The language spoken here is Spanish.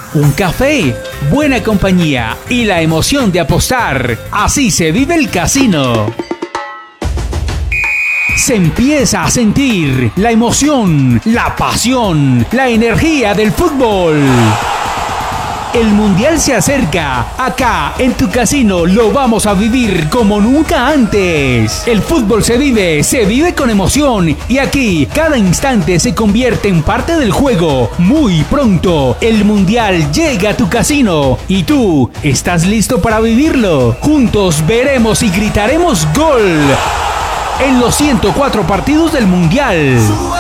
un café, buena compañía y la emoción de apostar. Así se vive el casino. Se empieza a sentir la emoción, la pasión, la energía del fútbol. El Mundial se acerca. Acá, en tu casino, lo vamos a vivir como nunca antes. El fútbol se vive con emoción. Y aquí, cada instante se convierte en parte del juego. Muy pronto, el Mundial llega a tu casino. ¿Y tú, estás listo para vivirlo? Juntos veremos y gritaremos ¡gol! En los 104 partidos del Mundial.